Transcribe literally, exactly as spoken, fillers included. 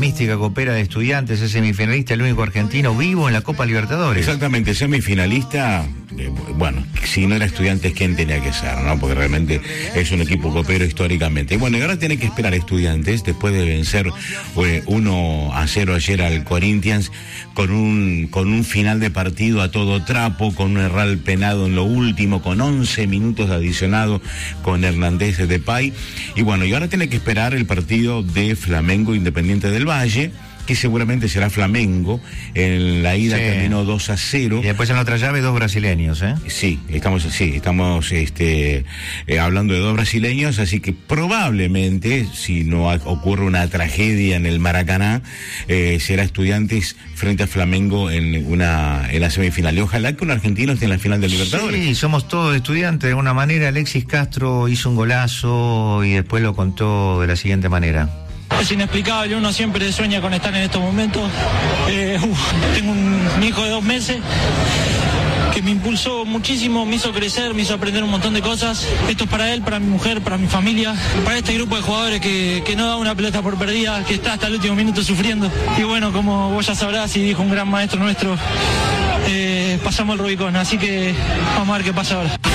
mística copera de Estudiantes, es semifinalista, el único argentino vivo en la Copa Libertadores. Exactamente, semifinalista, eh, bueno, si no era Estudiantes, ¿quién tenía que ser, no? Porque realmente es un equipo copero históricamente. Y bueno, y ahora tiene que esperar Estudiantes, después de vencer eh, uno a cero ayer al Corinthians, con un, con un final de partido a todo trapo, con un erral penado en lo último, con once minutos de adicionado con Hernández de Depay. Y bueno, y ahora tiene que esperar el partido de Flamengo Independiente del Valle, que seguramente será Flamengo. En la ida sí. terminó dos a cero. Y después en la otra llave dos brasileños, ¿eh? Sí, estamos, sí, estamos este, eh, hablando de dos brasileños, así que probablemente, si no ocurre una tragedia en el Maracaná, eh, será Estudiantes frente a Flamengo en una en la semifinal. Y ojalá que un argentino esté en la final del Libertadores. Sí, somos todos estudiantes de alguna manera. Alexis Castro hizo un golazo y después lo contó de la siguiente manera. Es inexplicable, uno siempre sueña con estar en estos momentos. Eh, uf, tengo un, un hijo de dos meses que me impulsó muchísimo, me hizo crecer, me hizo aprender un montón de cosas. Esto es para él, para mi mujer, para mi familia, para este grupo de jugadores que, que no da una pelota por perdida, que está hasta el último minuto sufriendo. Y bueno, como vos ya sabrás y dijo un gran maestro nuestro, eh, pasamos el Rubicón, así que vamos a ver qué pasa ahora.